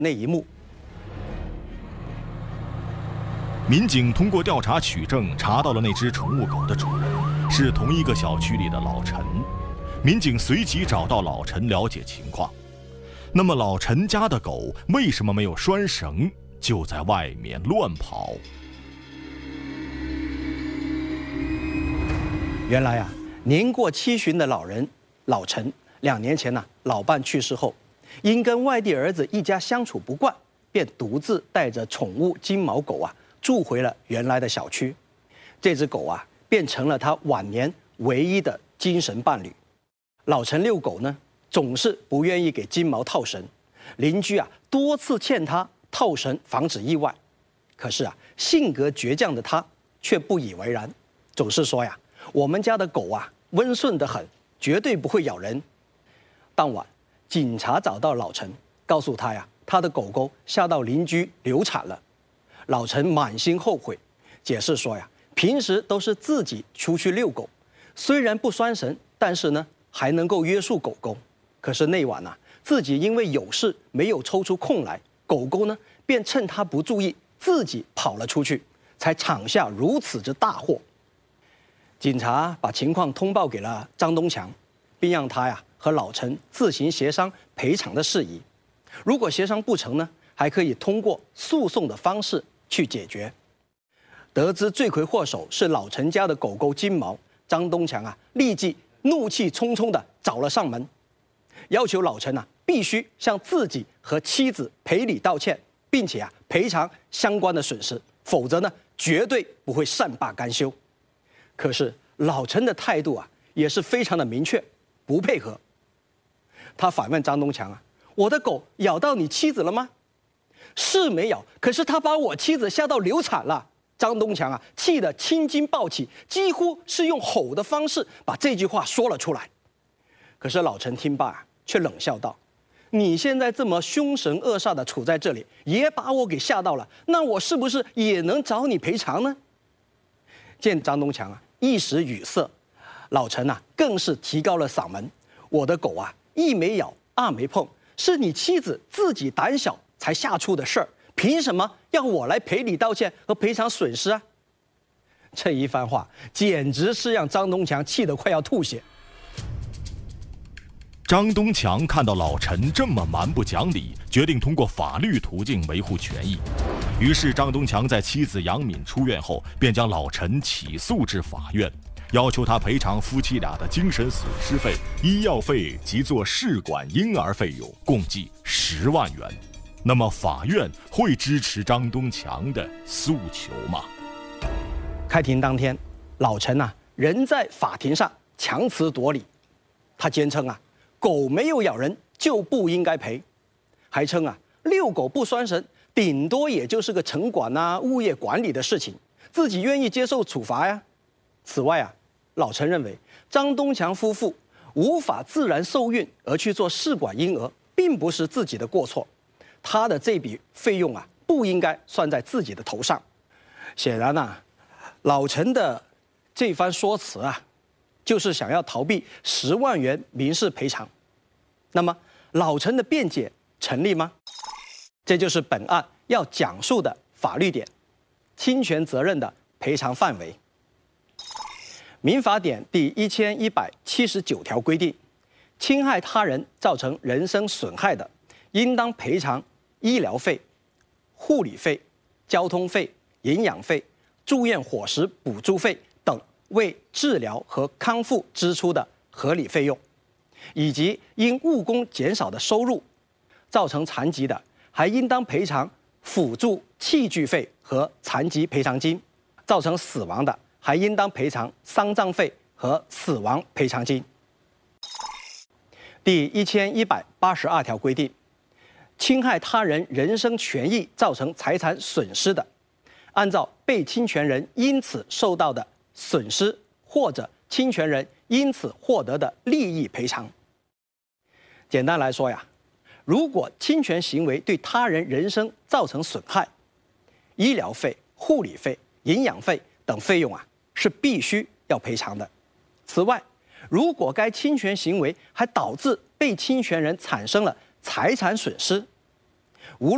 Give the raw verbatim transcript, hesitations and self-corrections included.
那一幕。 民警通过调查取证，查到了那只宠物狗的主人是同一个小区里的老陈。民警随即找到老陈了解情况。那么老陈家的狗为什么没有拴绳，就在外面乱跑？ 原来啊，年过七旬的老人老陈，两年前呢、啊，老伴去世后，因跟外地儿子一家相处不惯，便独自带着宠物金毛狗啊，住回了原来的小区。这只狗啊，变成了他晚年唯一的精神伴侣。老陈遛狗呢，总是不愿意给金毛套绳，邻居啊多次劝他套绳防止意外，可是啊性格倔强的他却不以为然，总是说呀，我们家的狗啊温顺得很，绝对不会咬人。当晚，警察找到老陈，告诉他呀，他的狗狗吓到邻居流产了。老陈满心后悔，解释说呀，平时都是自己出去遛狗，虽然不拴绳，但是呢还能够约束狗狗。可是那晚啊，自己因为有事没有抽出空来，狗狗呢便趁他不注意，自己跑了出去，才闯下如此之大祸。警察把情况通报给了张东强，并让他呀和老陈自行协商赔偿的事宜。如果协商不成呢，还可以通过诉讼的方式去解决。得知罪魁祸首是老陈家的狗狗金毛，张东强啊立即怒气冲冲地找了上门，要求老陈啊必须向自己和妻子赔礼道歉，并且啊赔偿相关的损失，否则呢绝对不会善罢甘休。可是老陈的态度啊也是非常的明确，不配合。他反问张东强啊：“我的狗咬到你妻子了吗？”是没咬，可是他把我妻子吓到流产了。张东强啊气得青筋暴起，几乎是用吼的方式把这句话说了出来。可是老陈听罢啊，却冷笑道：“你现在这么凶神恶煞的处在这里，也把我给吓到了，那我是不是也能找你赔偿呢？”见张东强啊一时语塞，老陈啊更是提高了嗓门：“我的狗啊一没咬，二没碰，是你妻子自己胆小才吓出的事儿，凭什么要我来赔礼道歉和赔偿损失啊？”这一番话简直是让张东强气得快要吐血。 张东强看到老陈这么蛮不讲理，决定通过法律途径维护权益。于是张东强在妻子杨敏出院后，便将老陈起诉至法院，要求他赔偿夫妻俩的精神损失费、医药费及做试管婴儿费用，共计十万元。那么法院会支持张东强的诉求吗？ 开庭当天，老陈啊仍在法庭上强词夺理，他坚称啊狗没有咬人就不应该赔，还称啊遛狗不拴绳顶多也就是个城管啊物业管理的事情，自己愿意接受处罚呀。此外啊，老陈认为张东强夫妇无法自然受孕而去做试管婴儿，并不是自己的过错，他的这笔费用啊不应该算在自己的头上。显然啊，老陈的这番说辞啊，就是想要逃避十万元民事赔偿。那么老陈的辩解成立吗？这就是本案要讲述的法律点：侵权责任的赔偿范围。民法典第一千一百七十九条规定，侵害他人造成人身损害的，应当赔偿医疗费、护理费、交通费、营养费、住院伙食补助费等为治疗和康复支出的合理费用，以及因误工减少的收入造成残疾的，还应当赔偿辅助器具费和残疾赔偿金；造成死亡的，还应当赔偿丧葬费和死亡赔偿金。第一千一百八十二条规定，侵害他人人身权益造成财产损失的，按照被侵权人因此受到的损失或者侵权人因此获得的利益赔偿。简单来说呀，如果侵权行为对他人人身造成损害，医疗费、护理费、营养费等费用啊是必须要赔偿的。此外，如果该侵权行为还导致被侵权人产生了财产损失，无论